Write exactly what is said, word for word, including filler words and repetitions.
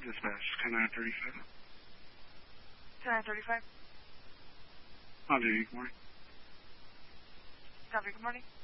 Dispatch, ten nine thirty-five. ten nine thirty-five. On duty, good morning. Copy, good morning.